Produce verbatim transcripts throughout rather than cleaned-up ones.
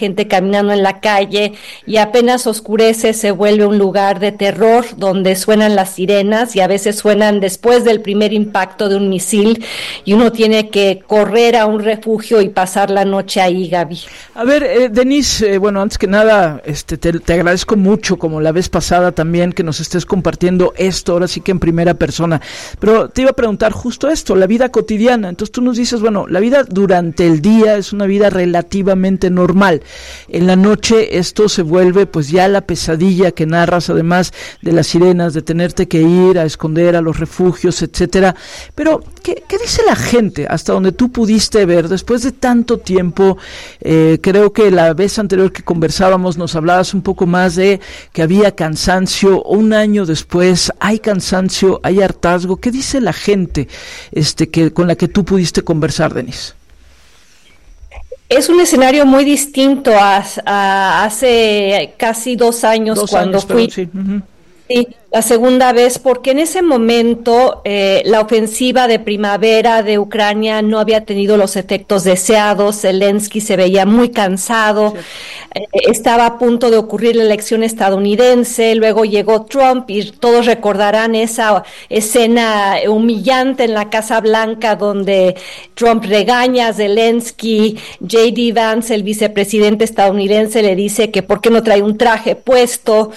gente caminando en la calle, y apenas oscurece se vuelve un lugar de terror donde suenan las sirenas, y a veces suenan después del primer impacto de un misil, y uno tiene que correr a un refugio y pasar la noche ahí, Gaby. A ver, eh, Denise, eh, bueno, antes que nada, este, te, te agradezco mucho, como la vez pasada también, que nos estés compartiendo esto, ahora sí que en primera persona, pero te iba a preguntar justo esto, la vida cotidiana. Entonces tú nos dices, bueno, la vida durante el día es una vida relativamente normal, en la noche esto se vuelve pues ya la pesadilla que narras, además de las sirenas, de tenerte que ir a esconder a los refugios, etcétera. Pero ¿qué, qué dice la gente hasta donde tú pudiste ver después de tanto tiempo? Eh, creo que la vez anterior que conversábamos nos hablabas un poco más de que había cansancio. Un año después hay cansancio, hay hartazgo. ¿Qué dice la gente este que con la que tú pudiste conversar, Denise? Es un escenario muy distinto a, a hace casi dos años dos cuando años, fui. Perdón, sí. Uh-huh. Sí, la segunda vez, porque en ese momento eh, la ofensiva de primavera de Ucrania no había tenido los efectos deseados. Zelensky se veía muy cansado, eh, estaba a punto de ocurrir la elección estadounidense, luego llegó Trump y todos recordarán esa escena humillante en la Casa Blanca donde Trump regaña a Zelensky, J D Vance, el vicepresidente estadounidense, le dice que por qué no trae un traje puesto.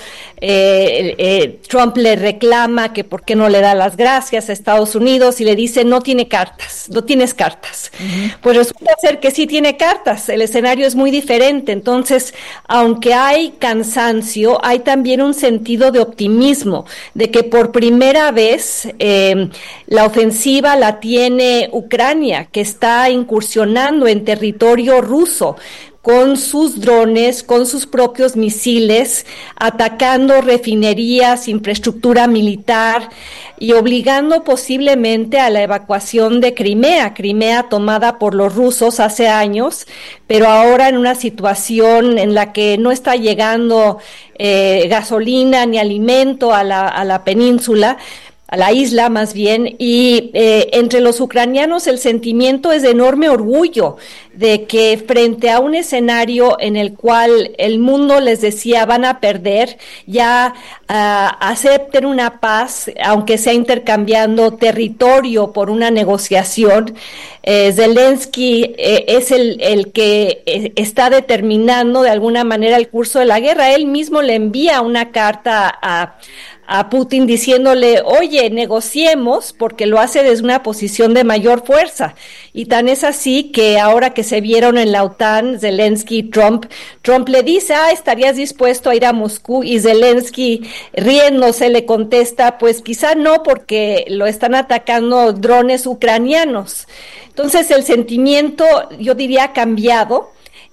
Eh, eh, Trump le reclama que por qué no le da las gracias a Estados Unidos y le dice no tiene cartas, no tienes cartas. Uh-huh. Pues resulta ser que sí tiene cartas, el escenario es muy diferente. Entonces, aunque hay cansancio, hay también un sentido de optimismo, de que por primera vez eh, la ofensiva la tiene Ucrania, que está incursionando en territorio ruso, con sus drones, con sus propios misiles, atacando refinerías, infraestructura militar y obligando posiblemente a la evacuación de Crimea, Crimea tomada por los rusos hace años, pero ahora en una situación en la que no está llegando eh, gasolina ni alimento a la, a la península, a la isla más bien, y eh, entre los ucranianos el sentimiento es de enorme orgullo de que frente a un escenario en el cual el mundo les decía van a perder, ya uh, acepten una paz, aunque sea intercambiando territorio por una negociación. Eh, Zelensky eh, es el, el que eh, está determinando de alguna manera el curso de la guerra. Él mismo le envía una carta a a Putin diciéndole, oye, negociemos, porque lo hace desde una posición de mayor fuerza. Y tan es así que ahora que se vieron en la OTAN, Zelensky y Trump, Trump le dice, ah, ¿estarías dispuesto a ir a Moscú? Y Zelensky, riéndose, le contesta, pues quizá no, porque lo están atacando drones ucranianos. Entonces el sentimiento, yo diría, ha cambiado.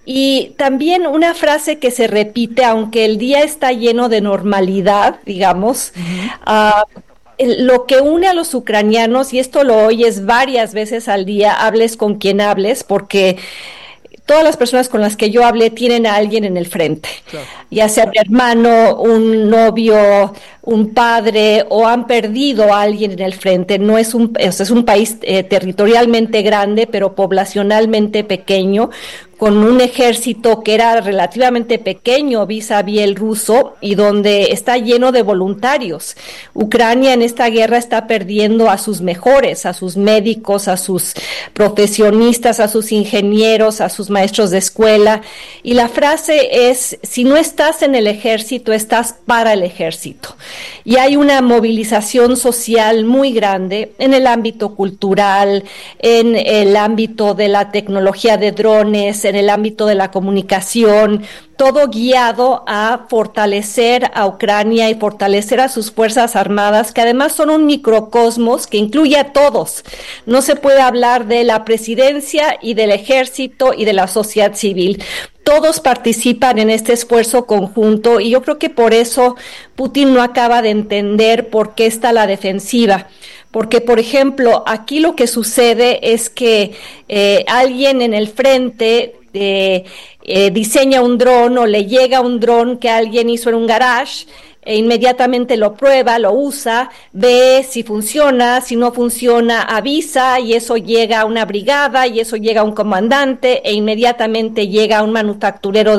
Y también una frase que se repite, aunque el día está lleno de normalidad, digamos, uh-huh. uh, lo que une a los ucranianos, y esto lo oyes varias veces al día, hables con quien hables, porque todas las personas con las que yo hablé tienen a alguien en el frente, claro. Ya sea un hermano, un novio, un padre, o han perdido a alguien en el frente. No es un, es un país eh, territorialmente grande, pero poblacionalmente pequeño, con un ejército que era relativamente pequeño vis a vis el ruso y donde está lleno de voluntarios. Ucrania en esta guerra está perdiendo a sus mejores, a sus médicos, a sus profesionistas, a sus ingenieros, a sus maestros de escuela. Y la frase es, si no estás en el ejército, estás para el ejército. Y hay una movilización social muy grande en el ámbito cultural, en el ámbito de la tecnología de drones, en el ámbito de la comunicación, todo guiado a fortalecer a Ucrania y fortalecer a sus fuerzas armadas, que además son un microcosmos que incluye a todos. No se puede hablar de la presidencia y del ejército y de la sociedad civil. Todos participan en este esfuerzo conjunto y yo creo que por eso Putin no acaba de entender por qué está la defensiva. Porque, por ejemplo, aquí lo que sucede es que eh, alguien en el frente eh, eh, diseña un dron o le llega un dron que alguien hizo en un garage, e inmediatamente lo prueba, lo usa, ve si funciona, si no funciona, avisa, y eso llega a una brigada, y eso llega a un comandante, e inmediatamente llega a un manufacturero